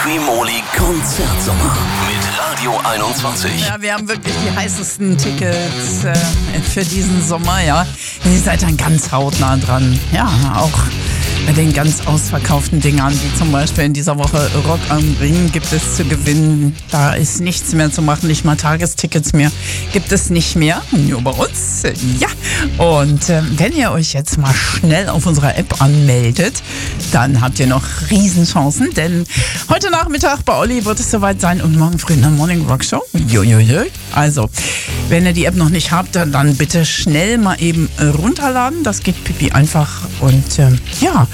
Liqui-Moly Konzertsommer mit Radio 21. Ja, wir haben wirklich die heißesten Tickets für diesen Sommer, ja. Ihr seid dann ganz hautnah dran. Ja, auch bei den ganz ausverkauften Dingern, wie zum Beispiel in dieser Woche Rock am Ring gibt es zu gewinnen. Da ist nichts mehr zu machen, nicht mal Tagestickets mehr. Gibt es nicht mehr, nur bei uns. Ja, und wenn ihr euch jetzt mal schnell auf unserer App anmeldet, dann habt ihr noch Riesenchancen, denn heute Nachmittag bei Olli wird es soweit sein und morgen früh in der Morning Rock Show. Also, wenn ihr die App noch nicht habt, dann bitte schnell mal eben runterladen. Das geht pipi einfach. Und ja,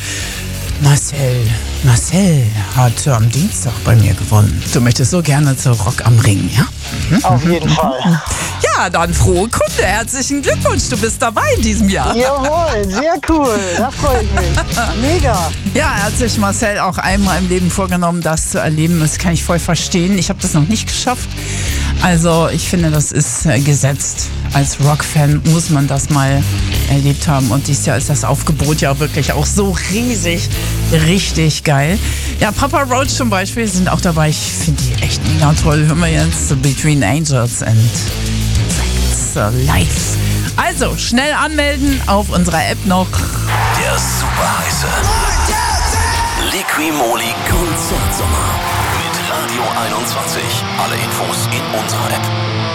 Marcel hat am Dienstag bei mir gewonnen. Du möchtest so gerne zu Rock am Ring, ja? Auf jeden Fall. Ja, dann frohe Kunde. Herzlichen Glückwunsch, du bist dabei in diesem Jahr. Jawohl, sehr cool. Da freue ich mich. Mega. Ja, er hat sich Marcel auch einmal im Leben vorgenommen, das zu erleben. Das kann ich voll verstehen. Ich habe das noch nicht geschafft. Also ich finde, das ist gesetzt. Als Rock-Fan muss man das mal erlebt haben. Und dieses Jahr ist das Aufgebot ja wirklich auch so riesig. Richtig geil. Ja, Papa Roach zum Beispiel sind auch dabei. Ich finde die echt mega toll. Hören wir jetzt Between Angels and Life. Also, schnell anmelden auf unserer App noch. Der super heiße Liqui-Moly Konzertsommer mit Radio 21. Alle Infos in unserer App.